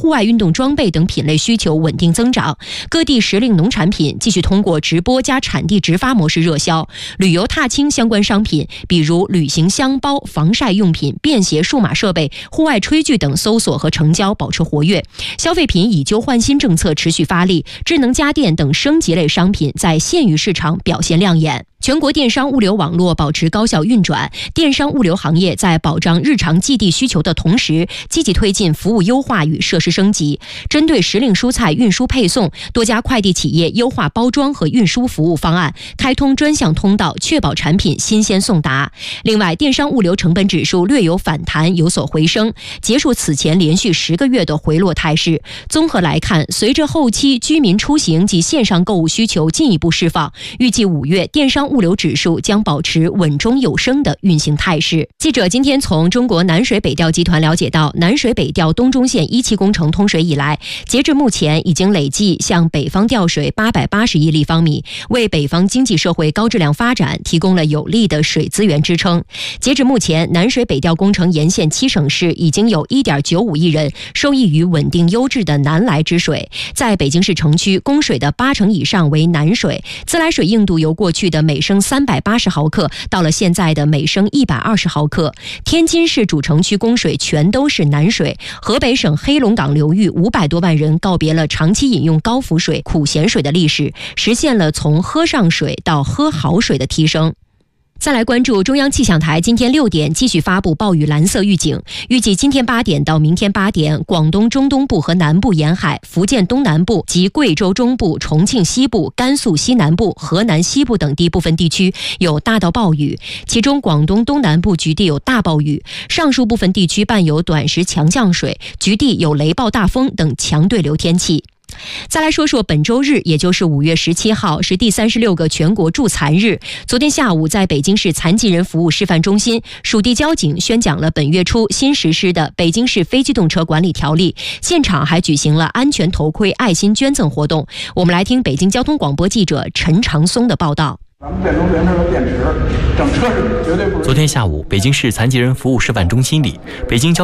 户外运动装备等品类需求稳定增长。各地时令农产品继续通过直播加产地直发模式热销，旅游踏青相关商品，比如旅行箱包、防晒用品、便携数码设备、户外炊具等搜索和成交保持活跃。消费品以旧换新政策持续发力，智能家电等升级类商品在县域市场表现亮眼。全国电商物流网络保持高效运转，电商物流行业在保障日常寄递需求的同时，积极推进服务优化与设施升级。针对时令蔬菜运输配送，多家快递企业优化包装和运输服务方案，开通专项通道，确保产品新鲜送达。另外，电商物流成本指数略有反弹，有所回升，结束此前连续10个月的回落态势。综合来看，随着后期居民出行及线上购物需求进一步释放，预计5月电商物流指数将保持稳中有升的运行态势。记者今天从中国南水北调集团了解到，南水北调东中线1期工程通水以来，截至目前已经累计向北方调水880亿立方米，为北方经济社会高质量发展提供了有力的水资源支撑。截至目前，南水北调工程沿线7省市已经有 1.95 亿人受益于稳定优质的南来之水。在北京市城区，供水的80%以上为南水，自来水硬度由过去的每升380毫克到了现在的每升120毫克。天津市主城区供水全都是南水。河北省黑龙岗流域500多万人告别了长期饮用高浮水、苦咸水的历史，实现了从喝上水到喝好水的提升。再来关注中央气象台今天6点继续发布暴雨蓝色预警，预计今天8点到明天8点，广东中东部和南部沿海、福建东南部及贵州中部、重庆西部、甘肃西南部、河南西部等地部分地区有大到暴雨，其中广东东南部局地有大暴雨，上述部分地区伴有短时强降水，局地有雷暴大风等强对流天气。再来说说本周日，也就是5月17号，是第36个全国助残日。昨天下午，在北京市残疾人服务示范中心，属地交警宣讲了本月初新实施的北京市非机动车管理条例，现场还举行了安全头盔爱心捐赠活动。我们来听北京交通广播记者陈长松的报道。 咱们电动车的电池整车是绝对不是。 昨天下午，北京市残疾人服务示范中心里，北京交